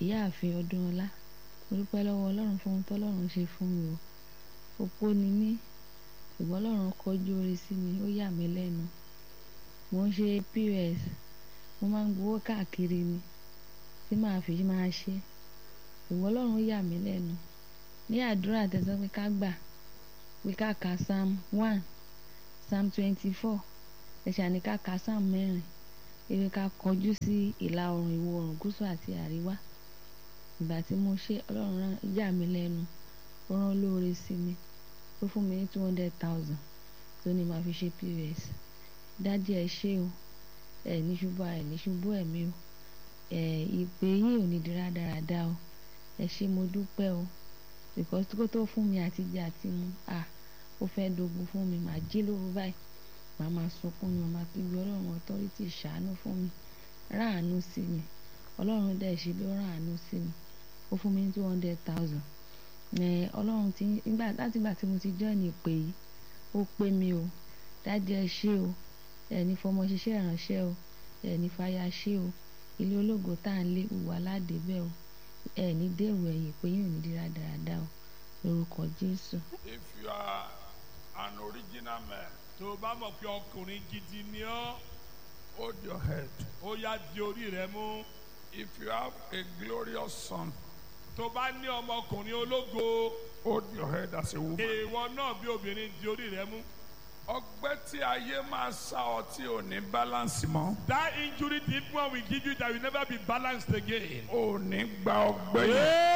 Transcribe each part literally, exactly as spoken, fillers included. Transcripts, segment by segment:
ìyáàfin Ọdúnọlá. Mo dúpẹ́ lọ́wọ́ Ọlọ́run fún ohun tọ́lọ́run ṣe fún mi o. Opó ni mí, ṣùgbọ́n Ọlọ́run kọjú oore sí mi, ó yà mí lẹ́nu. Mo ń ṣe P O S, mo máa ń gbowó káàkiri ni tí màá fi máa ṣe. Ṣùgbọ́n Ọlọ́run yà mí lẹ́nu. Ní àdúrà tẹ̀sán pé ká gbà, pé ká ka Psalm one, Psalm twenty-four, ẹ̀ṣà ní ká ka Psalm mẹ́rin, ewé ká kọjú sí ìlà oòrùn, ìwọ̀ oòrùn, gúúsù àti àríwá. Ìgbà tí mo ṣe, Ọlọ́run yà mí lẹ́nu, ó rán olóore sí mi, ó fún mi ní two hundred thousand tó ní màá fi ṣe P O S. Dádì ẹ ṣé o, ẹ ní ṣubú ẹ ní ṣubú ẹ̀mí o, ẹ ìpè yín ò ní di rádaràda o, ẹ ṣé mo dúpẹ́ o, because kó tó fún mi àti jẹ àti mu, à ó fẹ́ dogun fún mi, màá jí lóru báyìí, màá máa sunkún mi, màá fi gbé Ọlọ́run authority ṣàánú fún mi, ráàánú sí mi. Ọlọ́run dẹ̀ ṣe bí ó ráàánú sí mi, ó fún mi ní two hundred thousand. ẹ Ọlọ́run ti nígbà láti ìgbà tí mo ti join ìpè yìí, ó pé mi o. Dádì ẹ ṣé o, ẹ ní fọmọ ṣiṣẹ́ ìránṣẹ́ o, ẹ ní fàyà ṣe o, ilé ológo tá à ń lé wà ládé bẹ́ẹ̀ o, ẹ ní dèrò ẹ̀yìn, pé yín ò ní dira dáadáa o, lórúkọ Jésù. If you are an original man, tó bá mọ̀ pé ọkùnrin gidi ni ọ́, hold your head. ó yá di orí rẹ mú. If you have a glorious son, tó bá ní ọmọkùnrin ológo, hold your head as a woman. èèwọ̀ náà bí obìnrin di orí rẹ mú. Ọgbẹ́ tí ayé máa sá ọ tí ò ní balance mọ́. That injury the evil one will give you that will never be balanced again. Ò ní gba ọgbẹ́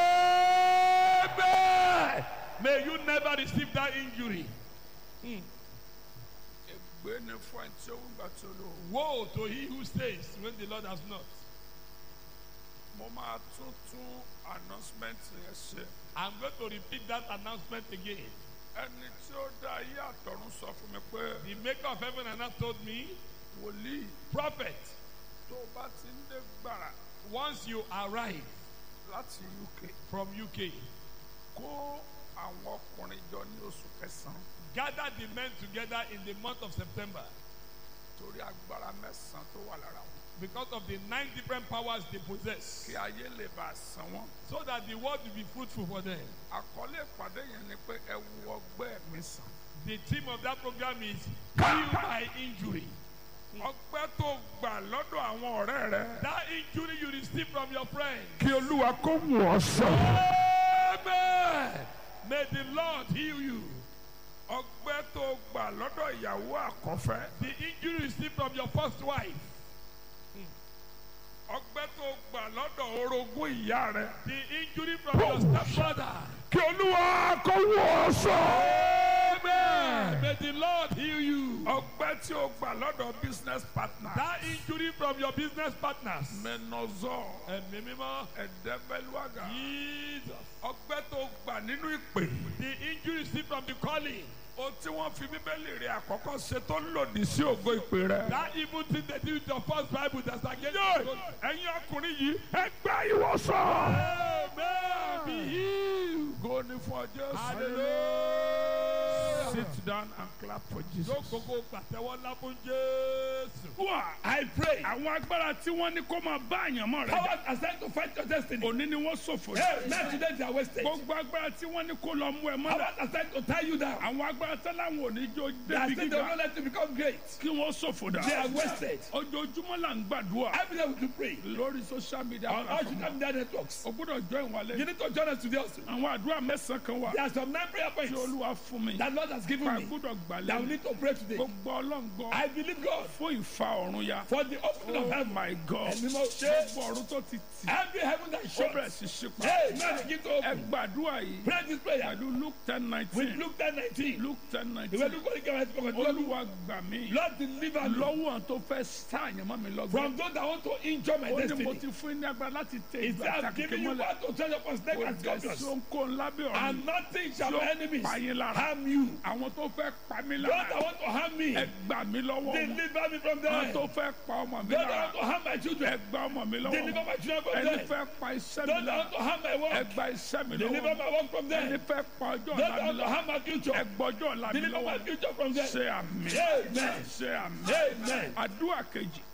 yẹn. Amen. May you never receive that injury. Mm. Ègbé ni fún ẹni tí ó ń gbà tí ó lò. Woe to he who stays when the Lord has not. Mo máa tún tún announcement yẹn ṣe. I'm going to repeat that announcement again. Ẹni tí ó dá ayé àtọ̀run sọ fún mi pé The maker of heaven and earth told me, wòlíì prophet, tó bá ti ń dé gbàrà once you arrive láti U K from U K, kó àwọn ọkùnrin jọ ní oṣù kẹsàn-án gather the men together in the month of September torí agbára mẹ́sàn-án tó wà lára wọn. because of the nine different powers they possess, Kí ayé lè bá a san wọ́n. so that the world will be fruitful for them. Àkọlé ìpàdé yẹn ni pé ẹ wo ọgbẹ́ mi sàn. The theme of that program is healed by injury. Ọgbẹ́ tó gbà lọ́dọ̀ àwọn ọ̀rẹ́ rẹ. That injury you receive from your friend. Kí Olúwa kó wù ọ́ sàn. Amen. May the Lord heal you. Ọgbẹ́ tó gbà lọ́dọ̀ ìyàwó àkọ́fẹ́. The injury you receive from your first wife. Ọgbẹ́ tó gbà lọ́dọ̀ orogún ìyá rẹ. The injury from your stepfather. Kí Olúwa kó wù ọ́ sàn. Amen. May the Lord heal you. Ọgbẹ́ tí o gbà lọ́dọ̀ business partner. That injury from your business partners. Menozọ. Ẹ̀mí mímọ́. Ẹ̀dẹ́bẹ́lúwàgà. Jesus. Ọgbẹ́ tó gbà nínú ìpè. The injury you receive from the calling. Ohun tí wọ́n fi Bíbélì rẹ̀ àkọ́kọ́ ṣe tó lòdì sí ògo ìpè rẹ̀. That evil thing they did with your first Bible that's against Yóò the calling. ẹ̀yin ọkùnrin yìí ẹ gba ìwòsàn. Amen. Be healed. Go ní fún ọjọ́ Hallelujah. Sit down and clap for Jesus. Jókòó pàtẹ́wọ́ ńlá fún Jésù. Wà I pray. àwọn agbára tí wọ́n ní kó máa bá àyànmọ́ rẹ̀ jà. Powers assigned to fight your destiny. Òní ni wọ́n ṣòfò. Hey, men today they are wasted. Gbogbo agbára tí wọ́n ní kó lọ mú ẹ mọ́lẹ̀. Powers assigned to tie you down. Àwọn agbára tẹ́láwọn ò ní jó They are débi saying they will gíga. not let you become great. Kí wọ́n ṣòfò dà. They are wasted. Ojoojúmọ́ là ń gbàdúrà. Every day we do pray. Lórí social media On all social platform. media networks. O gbọ́dọ̀ join wa You lẹ́yìn. need to join us today also. Àwọn àdúrà mẹ́sàn-án kan wà. There are some nine prayer Tí points Olúwa fún mi. that Lord has given Ká me gbọ́dọ̀ gbà that we lẹ́yìn. need to pray today. Gbogbo ọlọ́ngbọ́. I believe God Fún ìfa ọ̀run ya. for the opening of Oh heaven. my God. Ẹ̀mí mọ́ ṣe. Gbogbo ọ̀run tó ti tì. Every heaven that is Ó shut. bẹ̀rẹ̀ sí ṣípa. Hey, man, begin to Ẹ open. gbàdúrà yìí. Pray this prayer Pẹ̀lú Luke ten with nineteen. Luke ten nineteen. Luke ten Ìwé nineteen. Luke orí kẹwàá ti pọkàn tó lọ́dún. Olúwa gbà mí. Lord deliver me Lọ́wọ́ tó fẹ́ sáàyàn mọ́ mi lọ́gbọ́n. from those that want to injure my Ó ní mo destiny. ti fún ní agbára láti tẹ He ìgbà said, I've àtàkùn given you mọ́lẹ̀. power to tread upon snakes Kò and dẹ̀ sí scorpions. ohunkóhun lábẹ́ ọ̀run. And nothing shall Tí my ó enemies pa yín lára. harm you. Àwọn tó fẹ́ pa mí Those that lára. want to harm me, Ẹ gbà mí lọ́wọ́ wọn. deliver me from Àwọn them. tó fẹ́ pa ọmọ mi Those that lára. want to harm my Ẹ children, gbà ọmọ mi lọ́wọ́ deliver wọn. my children from Ẹni them. fẹ́ pa iṣẹ́ mi Those that lára. want to harm my Ẹ work, gba iṣẹ́ mi deliver lọ́wọ́ wọn. my work from Ẹni them. fẹ́ pa ọjọ́ Those ọ̀la that mi want to lọ́wọ́. harm my future, Ẹ gbọ́jọ́ ọ̀la mi deliver lọ́wọ́ my wọn. future from them. Ṣé àmì. Amen. Ṣé àmì. Amen. Àdúrà kejì.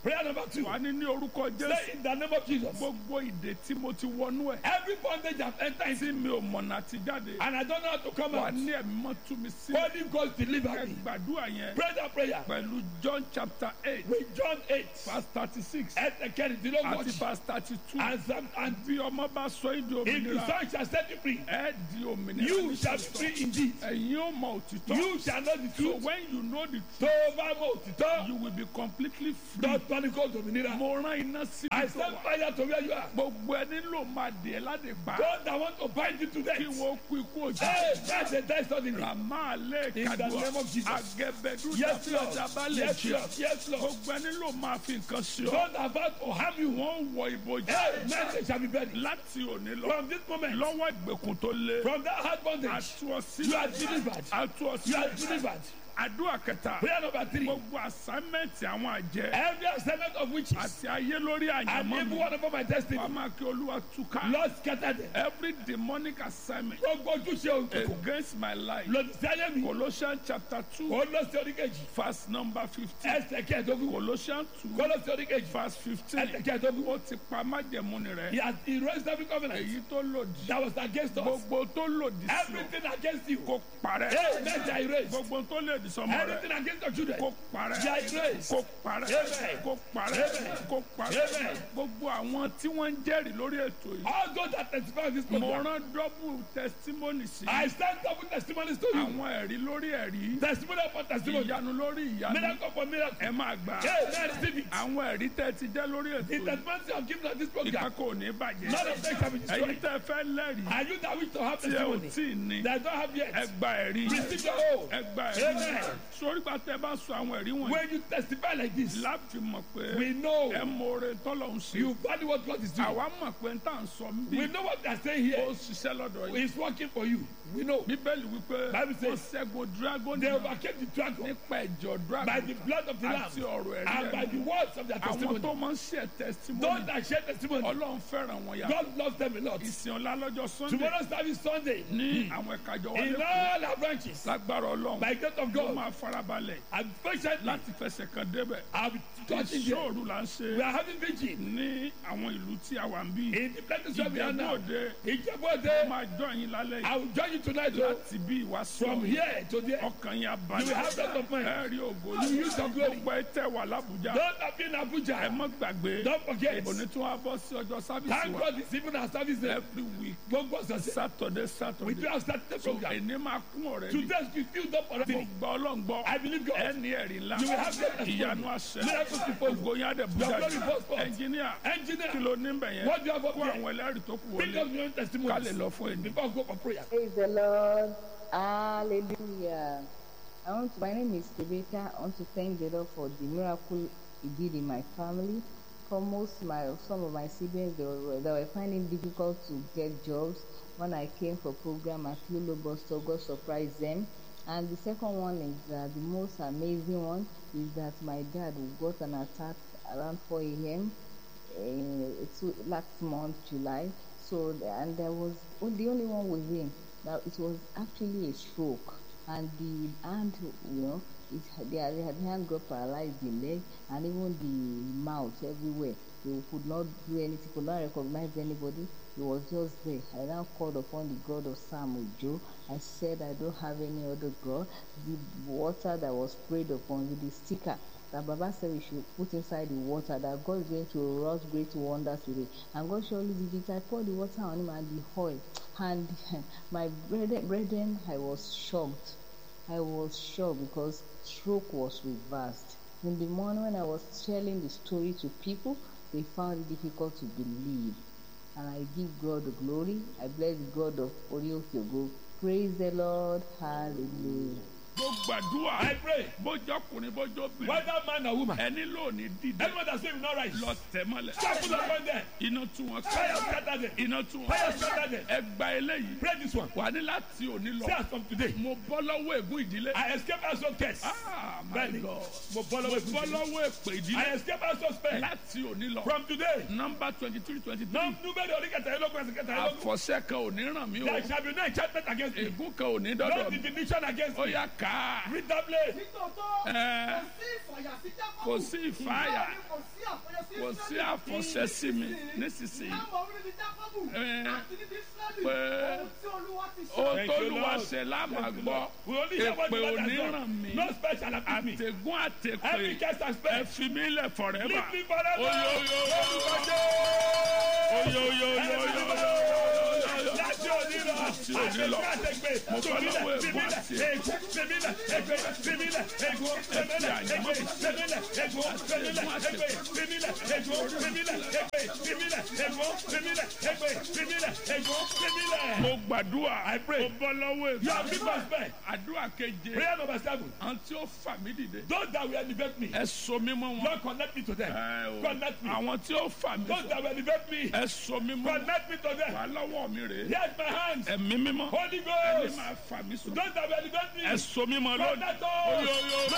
Prayer number two. wà ní ní orúkọ Say Jésù in the name of Jesus. gbogbo ìdè tí mo ti wọnú ẹ̀ Every bondage I've entered tí into mi ò mọ̀nà àti jáde and I don't know how to come wà out. ní ẹ̀mí mọ́ tú mi sí Holy Ghost deliver ẹ me. gbàdúrà yẹn Pray that prayer. pẹ̀lú John chapter eight With John eight. verse thirty six Ẹsẹ̀ kẹrìndínlógójì. àti verse thirty two And some and bí ọmọ bá sọ yín di if the òmìnira Son shall set you free, ẹ di òmìnira you shall be free indeed. ẹ̀yin ó mọ òtítọ́ You shall know the so truth. when you know the Tó truth o bá mọ òtítọ́, you will be completely free dọ́tọ́ ni kò dòmìnira. mo rán iná síbi I tó send wà fire to where you are. gbogbo ẹni ló máa dè ẹ́ ládè pa God that want to bind you to death. kí wọ́n kú ikú òjijì. Hey, that's a death suddenly. Ràmá alẹ́ In the kadùá name of Jesus. agẹbẹdú Yes, tàbí Lord. ọjà balẹ̀ Yes, jẹ́ Lord. Yes, Lord. gbogbo ẹni ló máa fi nǹkan ṣe ọ́ God about to harm you. wọ́n wọ ìbòjì Hey, men they shall be buried. láti òní lọ From this moment, lọ́wọ́ ìgbèkùn tó lé from that hard bondage, àtú ọ you are sílẹ̀ delivered. àtú ọ You are sílẹ̀ delivered. àdúrà kẹta Prayer number three. gbogbo àsámẹ́ǹtì àwọn àjẹ́ Every assignment of witches àti ayé lórí and àyànmọ́ every mi one of my wàá destiny, máa kí olúwa túká Lord scatter them. every demonic assignment Gbogbo ojúṣe òkùnkùn against my life lòdì sí ayé mi. Colossians chapter two Kò lọ sí oríkejì. verse number fifteen Ẹsẹ̀ kẹẹ̀dógún. Colossians two Kò lọ sí oríkejì. verse fifteen Ẹsẹ̀ kẹẹ̀dógún. ó ti pa májẹ̀mú ni rẹ̀ He has erased every covenant èyí tó lòdì that was against us. gbogbo tó lòdì sí ọ Everything against you. kó parẹ́ Hey, men they are erased. gbogbo tó lòdì sọmọ rẹ̀ Everything against your children. kó parẹ́ They are erased. kó parẹ́ Amen. kó parẹ́ Amen. kó parẹ́ Amen. gbogbo àwọn tí wọ́n ń jẹ́rìí lórí ètò yìí All those that testify of this mo program, rán double testimony sí I stand up with testimonies to you. àwọn ẹ̀rí lórí ẹ̀rí Testimony upon testimony. ìyanu lórí ìyanu Miracle upon miracle. ẹ máa gbà Hey, man, receive it. àwọn ẹ̀rí tẹ́ ti jẹ́ lórí ètò The yìí testimonies you have given on this ìka program, kò ní bàjẹ́ none of them shall be ẹ̀yin destroyed. tẹ́ fẹ́ lẹ́rìí Are you that wish to have tí ẹ ò testimony tí ì ní that don't have ẹ yet? gba ẹ̀rí Receive your own. ẹ gba ẹ̀rí Amen. sórí pa tẹ́ bá sọ àwọn ẹ̀rí wọ̀nyí When you testify like this, láti mọ̀ pé we know ẹ mọ̀ọ́rẹ́ tọ́lọ̀ ń ṣe you value what God is doing. àwa mọ̀ pé n tà ń sọ ń bí We know what they are saying ó here ṣiṣẹ́ lọ́dọ̀ yìí is working for you. We know. bíbélì wípé Bible ó says, ṣẹ́gun dragon They náà overcame the dragon nípa ẹ̀jọ̀ dragon by the blood of the Lamb àti ọ̀rọ̀ ẹ̀rí and by the ẹ̀rí words of their àwọn testimony. tó máa ń ṣe testimony Those that share testimony, ọlọ́run fẹ́ràn wọn yàtọ̀ God loves them a lot. ìsìn ọ̀la lọ́jọ́ sunday Tomorrow's service Sunday, ní àwọn ẹ̀ka ìjọ wọlé in all our branches, lágbára ọlọ́run by grace of ó God, máa farabalẹ̀ I'm patiently, láti fẹsẹ̀ kan débẹ̀ I'll be touching them. ìṣòro là ń ṣe We are having vigil ní àwọn ìlú tí a wà ń bí in the places where we are now. ìjẹ́bú-òde Ìjẹ́bú-Òde, máa jọ yín lálẹ́ I yìí will join you tonight oh, láti bí ìwà from sọ here to there. ọkàn yín You abalẹ̀ will have rest of mind. ẹ rí ògo You use your glory. gbogbo ẹ tẹ́ wà lábújá Don't have been ẹ Abuja. mọ́ gbàgbé Don't forget. òní tí wọ́n á bọ́ sí ọjọ́ sábìsì Thank wa God it's even our service day. every week Gbogbo ọ̀sẹ̀. saturday We saturday do have started the so program. ẹni máa kún ọ̀rẹ́ mi Today we filled up mo already. gbọ́ ọlọ́ngbọ́ I believe God. ẹni ẹ̀rí ńlá You will have great testimony. ìyanu àṣẹ Miracles before you. ògo yín á dẹ̀ bú Your jáde glory goes forth. ẹnjìníà kí Engineer, ló ní bẹ̀ yẹn what do you have up kó there? àwọn ẹlẹ́rìí tó kù Bring wọlé us your own ká lè testimonies lọ fún ẹni. before we go for prayer. Praise the Lord. Hallelujah. I want to, my name is Rebecca. I want to thank the Lord for the miracle He did in my family. For most my some of my siblings, they were, they were finding it difficult to get jobs. When I came for program at Lulo Bus Stop, God surprised them. And the second one is uh, the most amazing one is that my dad got an attack around four a.m. Uh, last month, July. So and there was oh, the only one with him. Now it was actually a stroke, and the hand, you know, it they had, they had hand got paralyzed, the leg, and even the mouth everywhere. He could not do anything, could not recognize anybody. He was just there. I now called upon the God of Sam Ojo. I said I don't have any other God. The water that was sprayed upon with the sticker that Baba said we should put inside the water, that God is going to work great wonders with it. And God surely did it. I poured the water on him and the oil. And my brethren, brethren, I was shocked. I was shocked because stroke was reversed. In the morning when I was telling the story to people, they found it difficult to believe. And I give God the glory. I bless the God of Orioke. Praise the Lord. Hallelujah. mo gbàdúrà I pray, bójọ́ ọkùnrin bójọ́ obìnrin whether man or woman, ẹni lónìí dìde anyone that say will not rise, lọ tẹ̀ mọ́lẹ̀ trample upon them. iná tú wọn Fire ká scatter them. iná tú wọn Fire ká scatter them. ẹ gba eléyìí Pray this one. wà ní láti òní lọ Say as from today, mo bọ́ lọ́wọ́ ègún ìdílé I escape household curse. ah my Bẹ́ẹ̀ni, God mo bọ́ mo lọ́wọ́ bọ́ ìkùnsí. lọ́wọ́ èpè I ìdílé escape household spell. láti òní lọ From today, nọ́mbà twenty three twenty three no número orí kẹtàlélógún ẹsẹ̀ kẹtàlélógún. àfọ̀ṣẹ kan ò ní ràn mí o There shall be no enchantment against me. ègún kan ò ní No dọ́dọ̀ mi divination against ó me. yá ká ká Read that place. nítòótọ́ Ẹ. kò sí ìfàyà sí Jákọ́bù kò sí ìfàyà bẹ́ẹ̀ ni kò sí àfọ̀ṣẹ sí kò sí àfọ̀ṣẹ sí mi nísinsìnyí láwọn orí ní Jákọ́bù Ẹ. àti ní Ísírẹ́lì Pé ohun tí Olúwa ti ṣe. ó Thank tó you, lù wá Lord. ṣe lámà gbọ́ We only hear what èpè the Lord has oníràn done. mi No special afflict me. àtẹ̀gún Every àtẹ̀pè cast and ẹ spell. fi mí lẹ̀ forever. Leave me forever. Oyo, oyo, oyo, oyo, oyo, oyo, oyo. Láti òní lọ, Láti òní lọ. àtẹ̀gbẹ́, Mo fẹ́ tòmílẹ̀, lọ́wọ́ ẹ̀gbọ́n tìmílẹ̀, àti ègbó, tìmílẹ̀, ègbé, tìmílẹ̀, ègbó, tìmílẹ̀, ègbé, tìmílẹ̀, ègbó, tìmílẹ̀, ègbé, tìmílẹ̀, ègbó, tìmílẹ̀, ègbé, tìmílẹ̀, ègbó, tìmílẹ̀, ègbé, tìmílẹ̀, ègbó, tìmílẹ̀. Mo gbàdúrà. I pray. Mo bọ́ lọ́wọ́ You have ègbó. been prospered. Àdúrà keje. Prayer number seven. Àwọn tí ó fà mí dìde. Those that will elevate me, Ẹ so mí mọ́ wọn. Lord connect me to them. Ẹ o. Connect me. Àwọn tí ó fà mí. Those that will elevate me, Ẹ so mí mọ́ wọn. connect me to them. Wà lọ́wọ́ mi rè é. Here's my hands. Ẹ̀mí mímọ́. Holy Ẹni Ghost. máa fà mí sùn. Those that will elevate me, Ẹ so mí mọ́ lónìí. connect us. Oyo, oyo, oyo.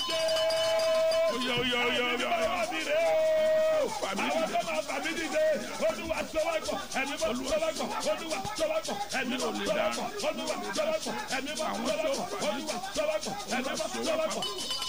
Oyo, oyo, oyo, oyo, oyo. mi rè o. Fà mí Àwọn dìde. tó máa fà mí dìde. Olúwa sọ́wọ́gbọ̀. Ẹ̀mí mọ́ sọ́wọ́gbọ̀. Olúwa sọ́wọ́gbọ̀. Ẹ̀mí mọ́ sọ́wọ́gbọ̀. Olúwa sọ́wọ́gbọ̀. Ẹ̀mí mọ́ sọ́wọ́gbọ̀. Olúwa sọ́wọ́gbọ̀. Ẹ̀mí mọ́ sọ́wọ́gbọ̀.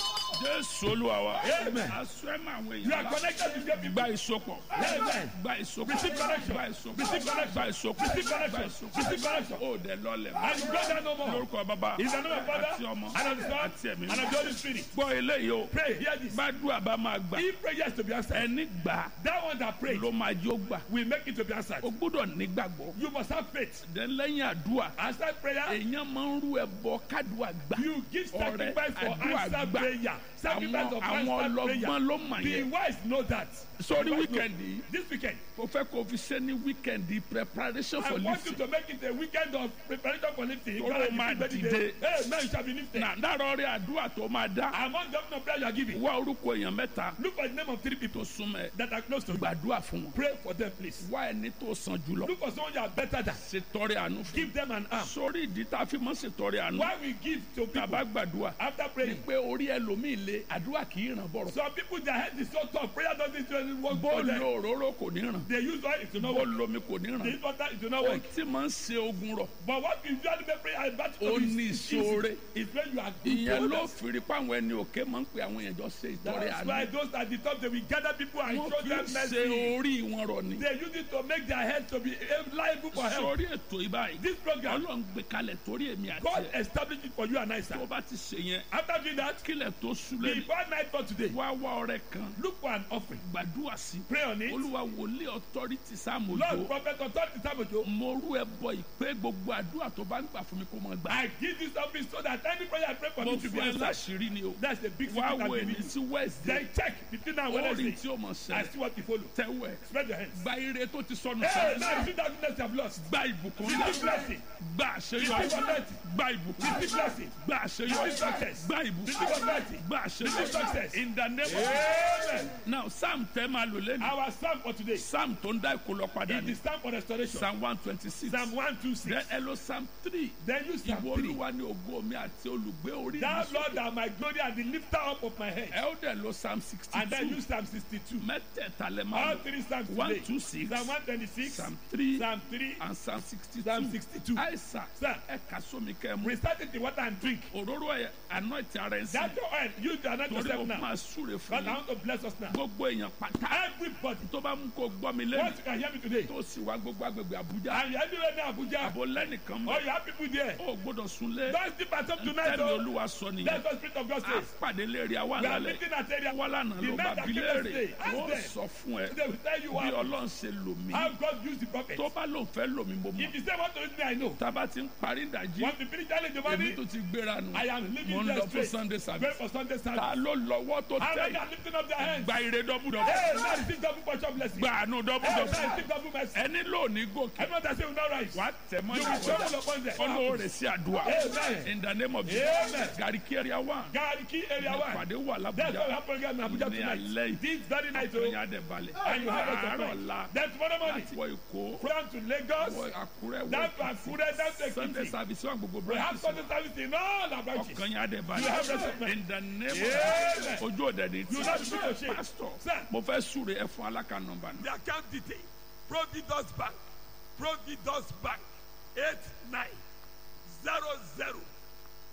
Jésù Olúwa wa. Amen. Aṣọ ẹ̀ máa wọ You are èèyàn. connected to great people. Gba ìsopọ̀. Amen. Gba ìsopọ̀. Receive connection. Gba ìsopọ̀. Receive connection. Gba ìsopọ̀. Receive Gba connection. ìsopọ̀. Receive connection. Ó dẹ̀ lọlẹ̀. And you go there no more. Lórúkọ bàbá. In the name of Father, Àti ọmọ. and of the Son, Àti ẹ̀mí and of the Holy Spirit. Gbọ́ eléyìí o. Pray, hear this. Gbàdúrà bá máa gbà. If prayers to be answered, Ẹni gbà that one that prays ló máa jó gbà. will make it to be answered. O gbọ́dọ̀ nígbàgbọ́. You must have faith. Dẹ̀ lẹ́yìn àdúrà. Answer prayer. Èèyàn máa ń rú ẹbọ kádùá gbà. You give Ọrẹ sacrifice for àdúrà answer gbà. prayer. Sacrifice Àwọn of àwọn answer ọlọ́gbọ́n prayer. ló mà The yẹn. wise know that. Sórí The wise know. wíkẹ̀ndì yìí. This weekend, Mo fẹ́ kó o fi ṣe ní wíkẹ̀ndì preparation I for want you lifting. to make it a weekend of preparation for lifting. Toro God, máa you be ready dìde. there. Hey, now you shall be lifted. Nà dárọ̀ rí àdúrà tó máa dá. Among the number of prayer you are giving, Wá orúkọ èèyàn mẹ́ta look for the name of three people tó súnmọ́ ẹ. that are close to you. Gbàdúrà fún wọn. Pray for them, please. Wá ẹni tó sàn jùlọ. Look for someone you are better than. Ṣètọrẹ àánú fún. Give them an arm. Sórí ìdí tá a fi mọ́ ṣètọrẹ àánú. Why we give to people Tàbá gbàdúrà. after Ni praying? pé orí ẹlòmíì le àdúrà kì í ràn bọ̀rọ̀. Some people their head is so tough. Prayer doesn't really work for Bó them. lo òróró kò ní ràn. They use oil, it will not Bó work. lomi kò ní They ràn. use water, it will not Ó work. tí máa ń ṣe ogun rọ̀. But what we usually make prayer is that Ó ní ìṣòro. is when you are good Ìyẹn to ló others. fi rí pé àwọn ẹni òkè máa ń pe àwọn èèyàn jọ ṣe ìtọrẹ That's why àánú. those at the top they will gather people and Wọ́n show fi them ń ṣe mercy. orí wọn rọ̀ ni. They use it to make their head to be liable for help. Sórí ètò ìbáyìí. This program, Ọlọ́run gbé kalẹ̀ torí èmi àti God ẹ̀. established it for you and I, sir. Tó bá ti ṣe yẹn, After doing that, kílẹ̀ tó súlẹ̀ ni. before night for today, Wá wá ọrẹ kan. look for an offering. Gbàdúrà sí. Pray on it. Olúwa wòlíì authority Sáàmù Lord, Òjó. prophet, authority, Sabojo, Mo rú ẹbọ ìpè gbogbo àdúrà tó bá ń gbà fún mi kó máa gbà. I give this office so that any prayer I pray for Mo me to be fún ẹ answered. láṣìírí ni o. That's the big Wá secret wo I'm èmi giving sí you. Wednesday. Then check between now and Ó rí Wednesday. tí ó mọ̀ I ṣẹlẹ̀. see what you follow. Tẹ́wẹ̀. Spread your hands. Gba ire tó ti sọnù Hey, sẹ́yìn. now you see that goodness you have lost. Gba ìbùkún Receive ńlá. blessing. Gba àṣeyọrí. Receive authority. Gba ìbùkún. Receive blessing. Gba àṣeyọrí. Receive success. Gba ìbùkún. Receive authority. Gba Receive àṣeyọrí. success. In the name of Amen. Now Psalm tẹ́ máa lò lẹ́nu. Our psalm for today Psalm tó ń dá ìkólọ padà is ní. the psalm for restoration. Psalm one twenty six. Psalm one two six. Then ẹ lo Psalm three. Then use Psalm Ìwọ three. Olúwa ni ògo mi àti olùgbé orí mi Thou sókè. Lord are my glory and the lifter up of my head. Ẹ ó dẹ̀ lo Psalm sixty And then two. use Psalm sixty-two. Mẹ́tẹ̀ẹ̀ta lẹ máa All lò. three psalms one today. two six. Psalm one twenty-six. Psalm three. Psalm three. And Psalm sixty two. Psalm sixty-two. Àìsàn Sir, ẹ kà sómi kẹ́ mú. recite it in water and drink. Òróró ẹ̀ anoint ara ẹ̀ sí. That your oil, use the anoint Torí yourself mo now. máa súre fún But I yín. want to bless us now. Gbogbo èèyàn pátá. Everybody, Tó bá mú kó gbọ́ mi lẹ́nu. once you can hear me today, Tó sì wá gbogbo agbègbè Àbújá. and you're anywhere near Abuja, Àbò lẹ́nìkan or mọ̀. you have people there, Ó gbọ́dọ̀ sunlé. don't sleep at home tonight. Tẹ́mi Oh, Olúwa sọ nìyẹn. that's what Spirit of God A says. pàdé lérí àwa We are lálẹ́. meeting at area. Wá lánàá The ló men bá that bí came léèrè. yesterday, ask Ó them. sọ fún ẹ They will tell you bí how, Ọlọ́run ṣe lò mí. how God used the prophet. Tó bá lóun fẹ́ lò mí mo mọ̀. If you say what to use me, I know. Tá a bá ti ń parí ìdajì. Once you finish telling the Èmi money, tó ti gbéra nù. I am Mo leaving ń there lọ fún straight. Sunday Pray service. for Sunday Ta service. ló lọ́wọ́ tó How tẹ̀ many yìí? are lifting up their hands? Gba ire dọ́bù dọ́bù. Hey, now receive double portion blessing. Gba àánú dọ́bù Hey, dọ́bù. now receive double mercy. Ẹni lónìí gòkè. Everyone that say will not rise. Wà á tẹ̀ mọ́ You will ìyàwó. trouble upon them. Ọlọ́run sí àdúrà. Amen. In the name of Amen. Jesus. Gariki area one. Gariki area one. Ìpàdé wà That's why we l'Abuja. have program in Abuja Ní tonight. alẹ́ yìí. This very night, Ọkùnrin oh, adẹ̀ balẹ̀. and you have us Àárọ̀ tonight. la. Then tomorrow morning, Láti wọ Èkó. from to Lagos, Wọ Àkúrẹ́ down wọ to Akure, down to Sunday Ekiti. service wà gbogbo We have branches. Sunday service in all our branches. Ọkàn yẹn adẹ̀ You have balẹ̀. rest of In the name of Amen. Jesus. Ojú òde ni You not be ashamed. Pastor, Sir. mo fẹ́ súre ẹ fún alákà nọ́mbà náà. The account detail. Providus Bank. Providus Bank. Eight nine zero zero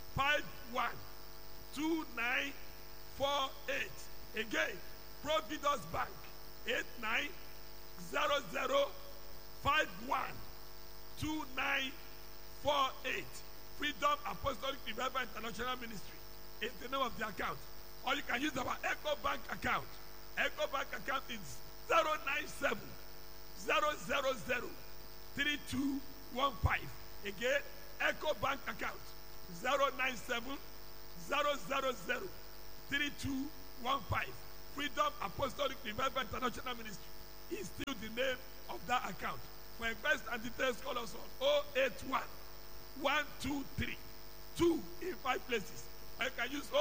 five one two nine four eight. Again, Providence Bank eight nine zero zero five one two nine four eight. Freedom Apostolic Revival International Ministry is the name of the account. Or you can use our Echo Bank account. Echo Bank account is zero nine seven zero zero zero three two one five. Again, Echo Bank account zero nine seven zero zero zero three two one five. Freedom Apostolic Revival International Ministry is still the name of that account. For inquiries and details, call us on oh eight one one two three two in five places. Or you can use